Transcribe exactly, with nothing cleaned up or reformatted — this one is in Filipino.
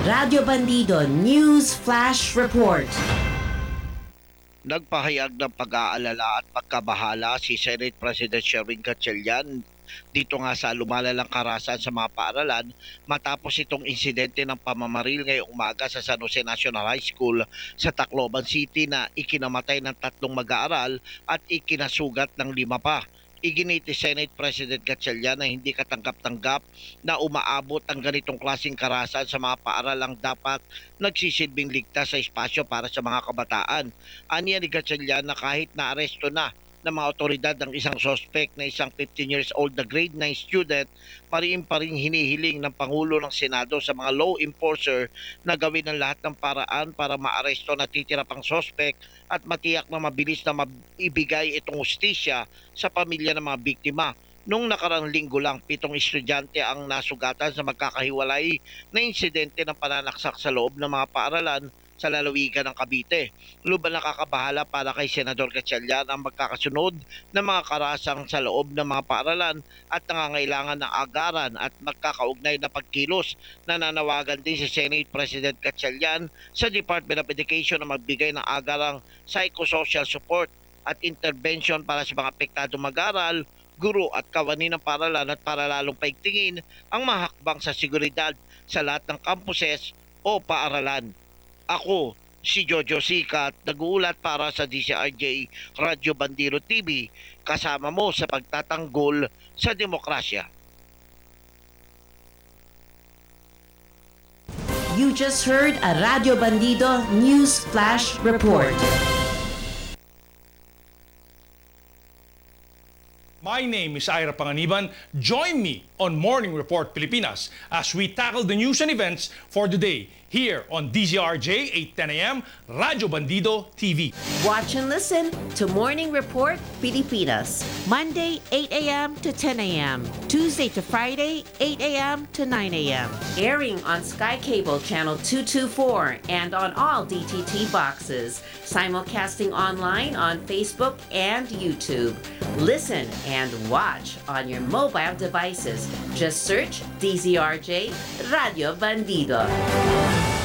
Radyo Bandido News Flash Report. Nagpahayag ng pag-aalala at pagkabahala si Senate President Sherwin Gatchalian dito nga sa lumalalang karahasan sa mga paaralan matapos itong insidente ng pamamaril ngayong umaga sa San Jose National High School sa Tacloban City na ikinamatay ng tatlong mag-aaral at ikinasugat ng lima pa. Iginiti Senate President Gatchalian na hindi katanggap-tanggap na umaabot ang ganitong klaseng karahasan sa mga paaralang dapat nagsisilbing ligtas sa espasyo para sa mga kabataan. Aniya ni Gatchalian na kahit naaresto na ng mga otoridad ng isang suspect na isang fifteen years old na grade nine student, pariin pa rin hinihiling ng Pangulo ng Senado sa mga law enforcer na gawin ang lahat ng paraan para maaresto na titira pang suspect at matiyak na mabilis na maibigay itong hustisya sa pamilya ng mga biktima. Noong nakaraang linggo lang, pitong estudyante ang nasugatan sa magkakahiwalay na insidente ng pananaksak sa loob ng mga paaralan sa lalawigan ng Cavite. Lubang nakakabahala para kay Senador Gatchalian ang magkakasunod ng mga karasang sa loob ng mga paaralan at nangangailangan ng agaran at magkakaugnay na pagkilos. Nananawagan din si Senate President Gatchalian sa Department of Education na magbigay ng agarang psychosocial support at intervention para sa mga apektadong mag-aral, guro at kawani ng paaralan at para lalong paigtingin ang mahakbang sa seguridad sa lahat ng campuses o paaralan. Ako, si Jojo Sikat, nag-uulat para sa D C R J Radyo Bandido T V, kasama mo sa pagtatanggol sa demokrasya. You just heard a Radyo Bandido News Flash Report. My name is Ira Panganiban. Join me on Morning Report Pilipinas as we tackle the news and events for the day here on D Z R J eight ten a m Radyo Bandido T V. Watch and listen to Morning Report Pilipinas. Monday, eight a m to ten a m Tuesday to Friday, eight a m to nine a m Airing on Sky Cable Channel two twenty-four and on all D T T boxes. Simulcasting online on Facebook and YouTube. Listen and watch on your mobile devices. Just search D Z R J Radio Bandido.